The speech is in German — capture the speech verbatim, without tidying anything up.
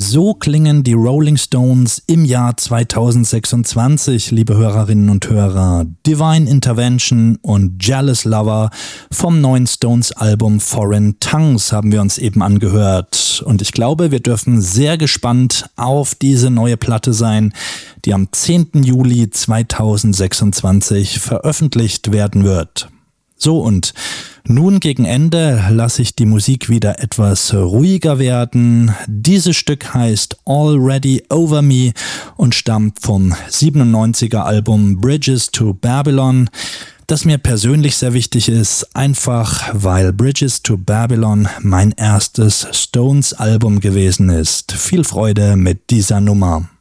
So klingen die Rolling Stones im Jahr zweitausendsechsundzwanzig, liebe Hörerinnen und Hörer. Divine Intervention und Jealous Lover vom neuen Stones-Album Foreign Tongues haben wir uns eben angehört. Und ich glaube, wir dürfen sehr gespannt auf diese neue Platte sein, die am zehnten Juli zweitausendsechsundzwanzig veröffentlicht werden wird. So, und nun gegen Ende lasse ich die Musik wieder etwas ruhiger werden. Dieses Stück heißt Already Over Me und stammt vom siebenundneunziger Album Bridges to Babylon, das mir persönlich sehr wichtig ist, einfach weil Bridges to Babylon mein erstes Stones-Album gewesen ist. Viel Freude mit dieser Nummer.